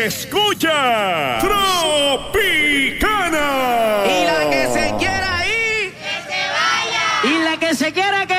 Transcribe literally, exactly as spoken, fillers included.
escucha Tropicana. Y la que se quiera ir, ¡Que se vaya! y la que se quiera que